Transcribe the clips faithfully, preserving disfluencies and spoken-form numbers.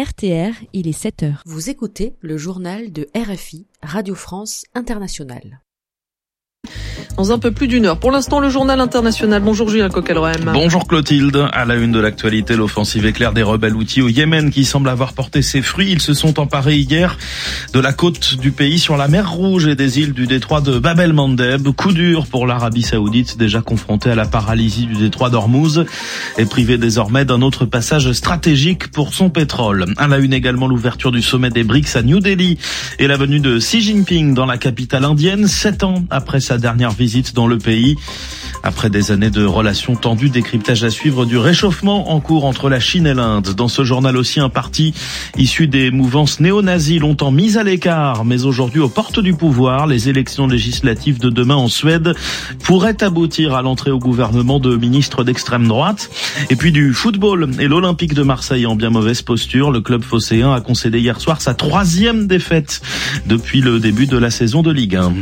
R T R, il est sept heures. Vous écoutez le journal de R F I, Radio France Internationale. Dans un peu plus d'une heure. Pour l'instant, le journal international. Bonjour Julien Coquelrem. Bonjour Clotilde. À la une de l'actualité, l'offensive éclair des rebelles houthis au Yémen qui semble avoir porté ses fruits. Ils se sont emparés hier de la côte du pays sur la mer Rouge et des îles du détroit de Bab el-Mandeb. Coup dur pour l'Arabie Saoudite, déjà confrontée à la paralysie du détroit d'Ormuz et privée désormais d'un autre passage stratégique pour son pétrole. À la une également, l'ouverture du sommet des BRICS à New Delhi et la venue de Xi Jinping dans la capitale indienne, sept ans après sa dernière visite dans le pays. Après des années de relations tendues, décryptage à suivre du réchauffement en cours entre la Chine et l'Inde. Dans ce journal aussi, un parti issu des mouvances néo-nazis longtemps mis à l'écart, mais aujourd'hui aux portes du pouvoir. Les élections législatives de demain en Suède pourraient aboutir à l'entrée au gouvernement de ministres d'extrême droite. Et puis du football et l'Olympique de Marseille en bien mauvaise posture. Le club phocéen a concédé hier soir sa troisième défaite depuis le début de la saison de Ligue un.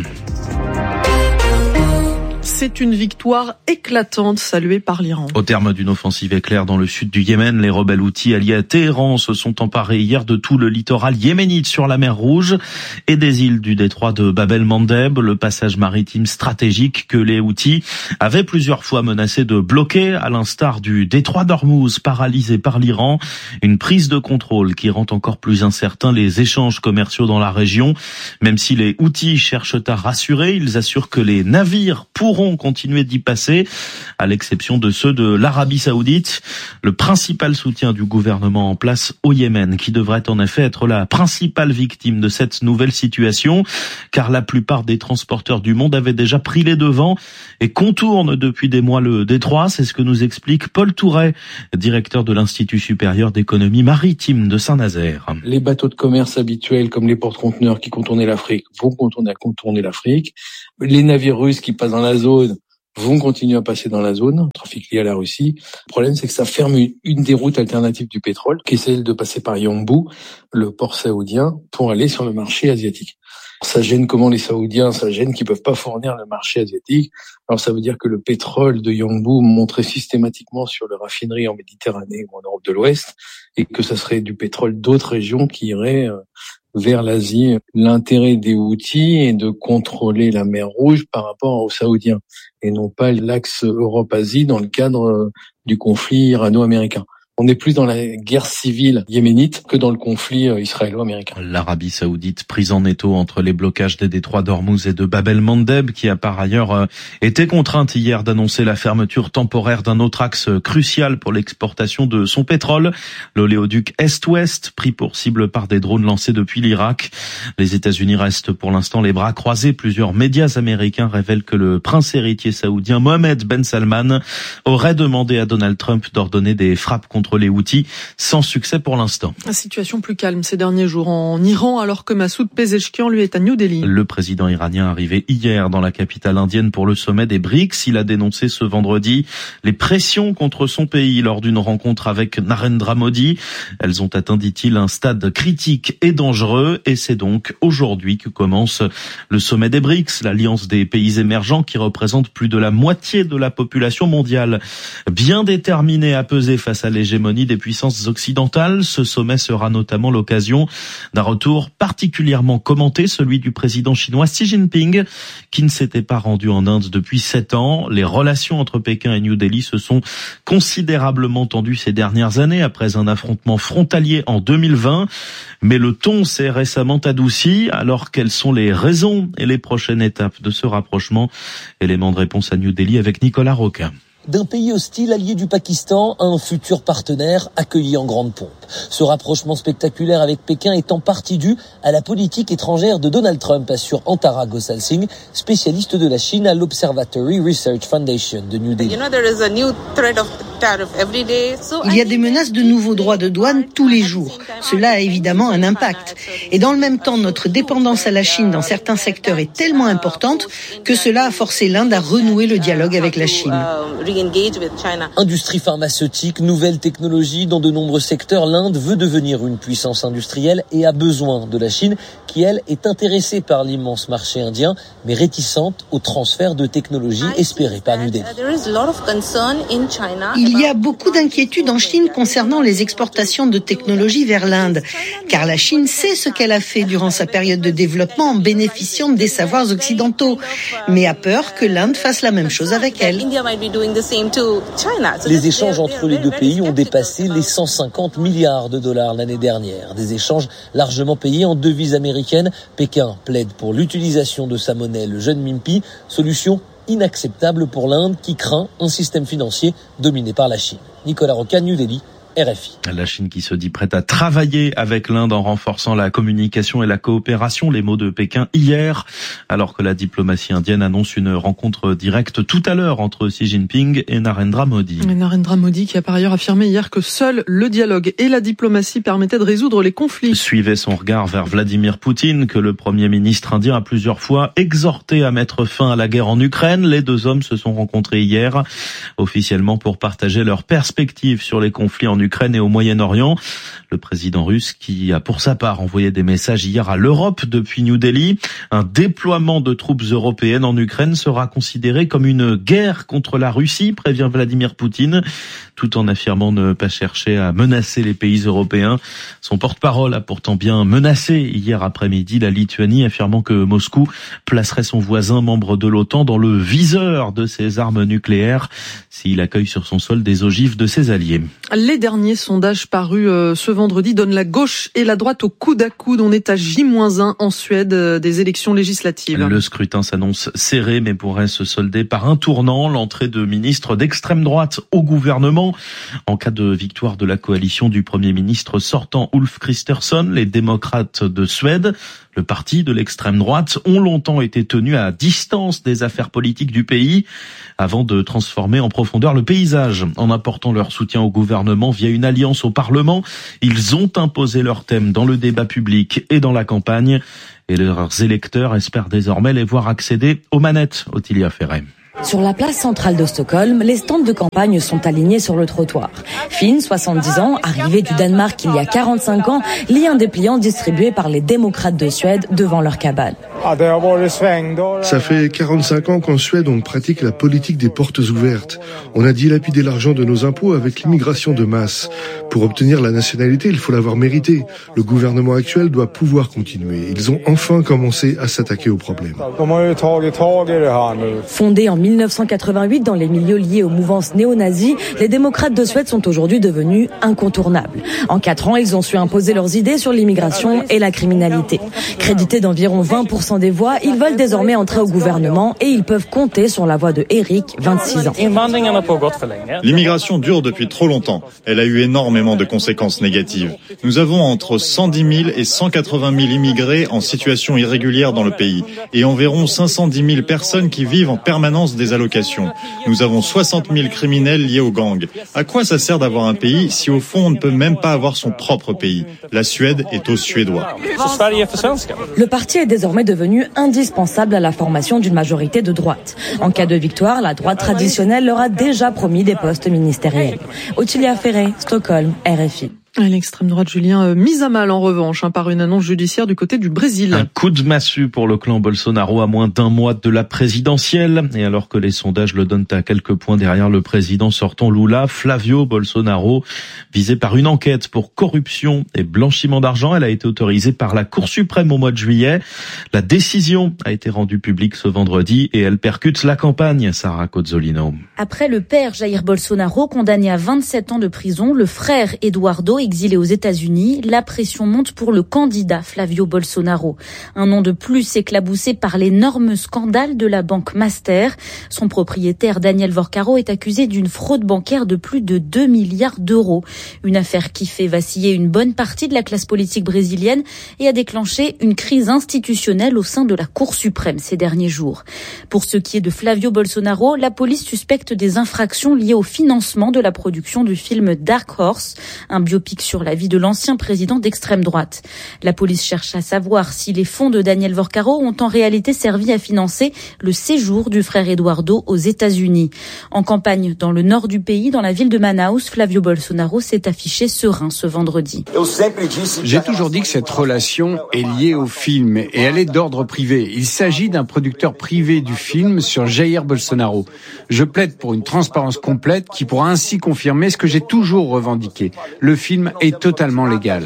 C'est une victoire éclatante saluée par l'Iran. Au terme d'une offensive éclair dans le sud du Yémen, les rebelles houthis alliés à Téhéran se sont emparés hier de tout le littoral yéménite sur la mer Rouge et des îles du détroit de Bab el-Mandeb, le passage maritime stratégique que les houthis avaient plusieurs fois menacé de bloquer, à l'instar du détroit d'Ormuz paralysé par l'Iran. Une prise de contrôle qui rend encore plus incertains les échanges commerciaux dans la région. Même si les houthis cherchent à rassurer, ils assurent que les navires pourront continuer d'y passer, à l'exception de ceux de l'Arabie Saoudite, le principal soutien du gouvernement en place au Yémen, qui devrait en effet être la principale victime de cette nouvelle situation, car la plupart des transporteurs du monde avaient déjà pris les devants et contournent depuis des mois le détroit. C'est ce que nous explique Paul Touret, directeur de l'Institut supérieur d'économie maritime de Saint-Nazaire. Les bateaux de commerce habituels, comme les porte-conteneurs qui contournaient l'Afrique, vont contourner, contourner l'Afrique. Les navires russes qui passent dans la zone vont continuer à passer dans la zone, trafic lié à la Russie. Le problème, c'est que ça ferme une des routes alternatives du pétrole, qui est celle de passer par Yanbu, le port saoudien, pour aller sur le marché asiatique. Ça gêne comment les Saoudiens? Ça gêne qu'ils peuvent pas fournir le marché asiatique. Alors ça veut dire que le pétrole de Yanbu monterait systématiquement sur les raffineries en Méditerranée ou en Europe de l'Ouest, et que ça serait du pétrole d'autres régions qui iraient vers l'Asie. L'intérêt des Houthis est de contrôler la mer Rouge par rapport aux Saoudiens, et non pas l'axe Europe-Asie dans le cadre du conflit irano-américain. On est plus dans la guerre civile yéménite que dans le conflit israélo-américain. L'Arabie Saoudite prise en étau entre les blocages des détroits d'Ormuz et de Bab el-Mandeb, qui a par ailleurs été contrainte hier d'annoncer la fermeture temporaire d'un autre axe crucial pour l'exportation de son pétrole, l'oléoduc Est-Ouest, pris pour cible par des drones lancés depuis l'Irak. Les États-Unis restent pour l'instant les bras croisés. Plusieurs médias américains révèlent que le prince héritier saoudien Mohammed Ben Salman aurait demandé à Donald Trump d'ordonner des frappes contre les Houthis, sans succès pour l'instant. La situation plus calme ces derniers jours en Iran, alors que Massoud Pezeshkian, lui, est à New Delhi. Le président iranien arrivé hier dans la capitale indienne pour le sommet des BRICS. Il a dénoncé ce vendredi les pressions contre son pays lors d'une rencontre avec Narendra Modi. Elles ont atteint, dit-il, un stade critique et dangereux, et c'est donc aujourd'hui que commence le sommet des BRICS, l'alliance des pays émergents qui représente plus de la moitié de la population mondiale. Bien déterminé à peser face à l'hégémonie des puissances occidentales, ce sommet sera notamment l'occasion d'un retour particulièrement commenté, celui du président chinois Xi Jinping, qui ne s'était pas rendu en Inde depuis sept ans. Les relations entre Pékin et New Delhi se sont considérablement tendues ces dernières années après un affrontement frontalier en deux mille vingt. Mais le ton s'est récemment adouci. Alors quelles sont les raisons et les prochaines étapes de ce rapprochement? Élément de réponse à New Delhi avec Nicolas Roquin. D'un pays hostile allié du Pakistan à un futur partenaire accueilli en grande pompe. Ce rapprochement spectaculaire avec Pékin est en partie dû à la politique étrangère de Donald Trump, assure Antara Gosal Singh, spécialiste de la Chine à l'Observatory Research Foundation de New Delhi. Il y a des menaces de nouveaux droits de douane tous les jours. Cela a évidemment un impact. Et dans le même temps, notre dépendance à la Chine dans certains secteurs est tellement importante que cela a forcé l'Inde à renouer le dialogue avec la Chine. Industrie pharmaceutique, nouvelles technologies, dans de nombreux secteurs, l'Inde l'Inde veut devenir une puissance industrielle et a besoin de la Chine, qui elle est intéressée par l'immense marché indien, mais réticente au transfert de technologies espéré par New Delhi. Il y a beaucoup d'inquiétudes en Chine concernant les exportations de technologies vers l'Inde, car la Chine sait ce qu'elle a fait durant sa période de développement en bénéficiant des savoirs occidentaux, mais a peur que l'Inde fasse la même chose avec elle. Les échanges entre les deux pays ont dépassé les cent cinquante milliards de dollars l'année dernière. Des échanges largement payés en devises américaines. Pékin plaide pour l'utilisation de sa monnaie, le renminbi, solution inacceptable pour l'Inde qui craint un système financier dominé par la Chine. Nicolas Roca, New Delhi, R F I. La Chine qui se dit prête à travailler avec l'Inde en renforçant la communication et la coopération. Les mots de Pékin hier, alors que la diplomatie indienne annonce une rencontre directe tout à l'heure entre Xi Jinping et Narendra Modi. Et Narendra Modi qui a par ailleurs affirmé hier que seul le dialogue et la diplomatie permettaient de résoudre les conflits. Suivait son regard vers Vladimir Poutine, que le Premier ministre indien a plusieurs fois exhorté à mettre fin à la guerre en Ukraine. Les deux hommes se sont rencontrés hier, officiellement pour partager leurs perspectives sur les conflits en Ukraine et au Moyen-Orient. Le président russe qui a pour sa part envoyé des messages hier à l'Europe depuis New Delhi. Un déploiement de troupes européennes en Ukraine sera considéré comme une guerre contre la Russie, prévient Vladimir Poutine, tout en affirmant ne pas chercher à menacer les pays européens. Son porte-parole a pourtant bien menacé hier après-midi la Lituanie, affirmant que Moscou placerait son voisin membre de l'OTAN dans le viseur de ses armes nucléaires s'il accueille sur son sol des ogives de ses alliés. Les derniers sondages parus euh, ce vendredi donnent la gauche et la droite au coude à coude. On est à J moins un en Suède euh, des élections législatives. Le scrutin s'annonce serré mais pourrait se solder par un tournant, l'entrée de ministres d'extrême droite au gouvernement. En cas de victoire de la coalition du Premier ministre sortant Ulf Kristersson, les démocrates de Suède, le parti de l'extrême droite, ont longtemps été tenus à distance des affaires politiques du pays avant de transformer en profondeur le paysage. En apportant leur soutien au gouvernement via une alliance au Parlement, ils ont imposé leur thème dans le débat public et dans la campagne. Et leurs électeurs espèrent désormais les voir accéder aux manettes. Ottilia Ferret. Sur la place centrale de Stockholm, les stands de campagne sont alignés sur le trottoir. Finn, soixante-dix ans, arrivé du Danemark il y a quarante-cinq ans, lit un dépliant distribué par les démocrates de Suède devant leur cabane. Ça fait quarante-cinq ans qu'en Suède, on pratique la politique des portes ouvertes. On a dilapidé l'argent de nos impôts avec l'immigration de masse. Pour obtenir la nationalité, il faut l'avoir mérité. Le gouvernement actuel doit pouvoir continuer. Ils ont enfin commencé à s'attaquer au problème. Fondé en mille neuf cent quatre-vingt-huit dans les milieux liés aux mouvances néo-nazis, les démocrates de Suède sont aujourd'hui devenus incontournables. En quatre ans, ils ont su imposer leurs idées sur l'immigration et la criminalité. Crédités d'environ vingt pour cent des voix, ils veulent désormais entrer au gouvernement et ils peuvent compter sur la voix de Eric, vingt-six ans. L'immigration dure depuis trop longtemps. Elle a eu énormément de conséquences négatives. Nous avons entre cent dix mille et cent quatre-vingt mille immigrés en situation irrégulière dans le pays et environ cinq cent dix mille personnes qui vivent en permanence des allocations. Nous avons soixante mille criminels liés aux gangs. À quoi ça sert d'avoir un pays si au fond on ne peut même pas avoir son propre pays? La Suède est aux Suédois. Le parti est désormais devenu indispensable à la formation d'une majorité de droite. En cas de victoire, la droite traditionnelle leur a déjà promis des postes ministériels. Ottilia Ferret, Stockholm, R F I. L'extrême droite, Julien, euh, mise à mal en revanche hein, par une annonce judiciaire du côté du Brésil. Un coup de massue pour le clan Bolsonaro à moins d'un mois de la présidentielle. Et alors que les sondages le donnent à quelques points derrière le président sortant Lula, Flavio Bolsonaro, visé par une enquête pour corruption et blanchiment d'argent, elle a été autorisée par la Cour suprême au mois de juillet. La décision a été rendue publique ce vendredi et elle percute la campagne, Sarah Cozzolino. Après le père Jair Bolsonaro, condamné à vingt-sept ans de prison, le frère Eduardo, exilé aux États-Unis, la pression monte pour le candidat Flavio Bolsonaro. Un nom de plus éclaboussé par l'énorme scandale de la banque Master. Son propriétaire Daniel Vorcaro est accusé d'une fraude bancaire de plus de deux milliards d'euros. Une affaire qui fait vaciller une bonne partie de la classe politique brésilienne et a déclenché une crise institutionnelle au sein de la Cour suprême ces derniers jours. Pour ce qui est de Flavio Bolsonaro, la police suspecte des infractions liées au financement de la production du film Dark Horse, un biopic pique sur la vie de l'ancien président d'extrême droite. La police cherche à savoir si les fonds de Daniel Vorcaro ont en réalité servi à financer le séjour du frère Eduardo aux États-Unis. En campagne dans le nord du pays, dans la ville de Manaus, Flavio Bolsonaro s'est affiché serein ce vendredi. J'ai toujours dit que cette relation est liée au film et elle est d'ordre privé. Il s'agit d'un producteur privé du film sur Jair Bolsonaro. Je plaide pour une transparence complète qui pourra ainsi confirmer ce que j'ai toujours revendiqué. Le film est totalement légal.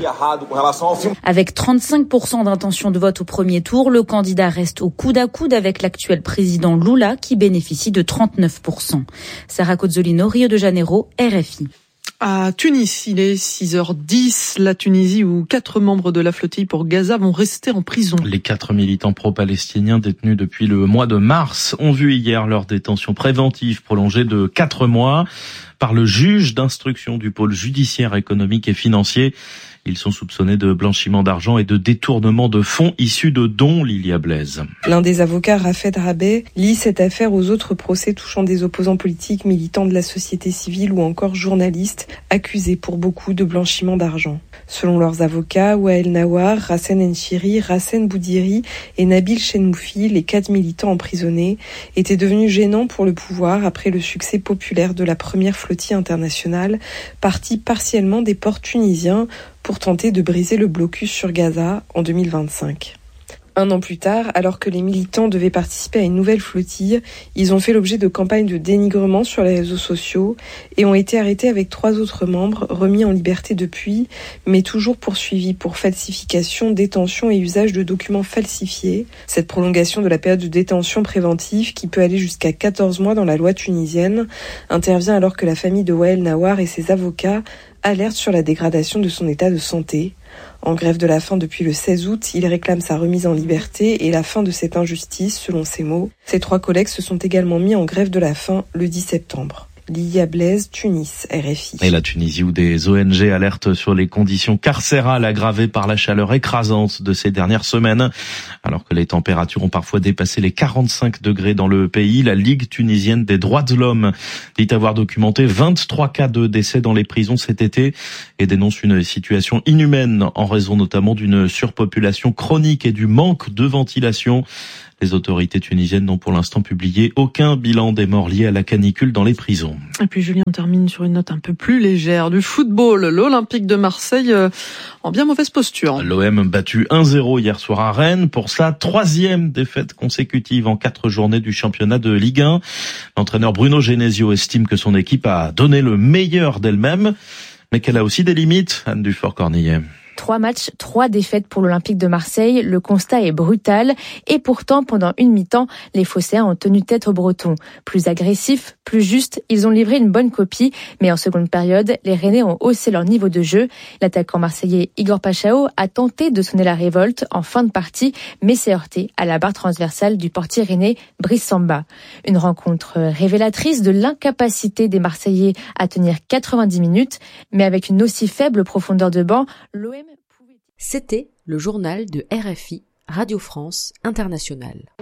Avec trente-cinq pour cent d'intention de vote au premier tour, le candidat reste au coude à coude avec l'actuel président Lula qui bénéficie de trente-neuf pour cent. Sarah Cozzolino, Rio de Janeiro, R F I. À Tunis, il est six heures dix, la Tunisie où quatre membres de la flottille pour Gaza vont rester en prison. Les quatre militants pro-palestiniens détenus depuis le mois de mars ont vu hier leur détention préventive prolongée de quatre mois par le juge d'instruction du pôle judiciaire économique et financier. Ils sont soupçonnés de blanchiment d'argent et de détournement de fonds issus de dons, Lilia Blaise. L'un des avocats, Rafed Rabeh, lie cette affaire aux autres procès touchant des opposants politiques, militants de la société civile ou encore journalistes, accusés pour beaucoup de blanchiment d'argent. Selon leurs avocats, Wael Nawar, Rassen Enchiri, Rassen Boudiri et Nabil Chenmoufi, les quatre militants emprisonnés, étaient devenus gênants pour le pouvoir après le succès populaire de la première flottille internationale, partie partiellement des ports tunisiens pour tenter de briser le blocus sur Gaza en deux mille vingt-cinq. Un an plus tard, alors que les militants devaient participer à une nouvelle flottille, ils ont fait l'objet de campagnes de dénigrement sur les réseaux sociaux et ont été arrêtés avec trois autres membres, remis en liberté depuis, mais toujours poursuivis pour falsification, détention et usage de documents falsifiés. Cette prolongation de la période de détention préventive, qui peut aller jusqu'à quatorze mois dans la loi tunisienne, intervient alors que la famille de Wael Nawar et ses avocats alertent sur la dégradation de son état de santé. En grève de la faim depuis le seize août, il réclame sa remise en liberté et la fin de cette injustice, selon ses mots. Ses trois collègues se sont également mis en grève de la faim le dix septembre. Lilia Blaise, Tunis, R F I. Et la Tunisie où des O N G alertent sur les conditions carcérales aggravées par la chaleur écrasante de ces dernières semaines. Alors que les températures ont parfois dépassé les quarante-cinq degrés dans le pays, la Ligue tunisienne des droits de l'homme dit avoir documenté vingt-trois cas de décès dans les prisons cet été et dénonce une situation inhumaine en raison notamment d'une surpopulation chronique et du manque de ventilation. Les autorités tunisiennes n'ont pour l'instant publié aucun bilan des morts liés à la canicule dans les prisons. Et puis Julien, on termine sur une note un peu plus légère. Du football, l'Olympique de Marseille euh, en bien mauvaise posture. L'O M battu un zéro hier soir à Rennes pour sa troisième défaite consécutive en quatre journées du championnat de Ligue un. L'entraîneur Bruno Genesio estime que son équipe a donné le meilleur d'elle-même, mais qu'elle a aussi des limites. Anne Dufort-Cornillet. Trois matchs, trois défaites pour l'Olympique de Marseille. Le constat est brutal. Et pourtant, pendant une mi-temps, les Phocéens ont tenu tête aux Bretons. Plus agressifs, plus justes, ils ont livré une bonne copie. Mais en seconde période, les Rennais ont haussé leur niveau de jeu. L'attaquant marseillais Igor Pachao a tenté de sonner la révolte en fin de partie, mais s'est heurté à la barre transversale du portier rennais Brice Samba. Une rencontre révélatrice de l'incapacité des Marseillais à tenir quatre-vingt-dix minutes. Mais avec une aussi faible profondeur de banc, l'O M C'était le journal de R F I, Radio France Internationale.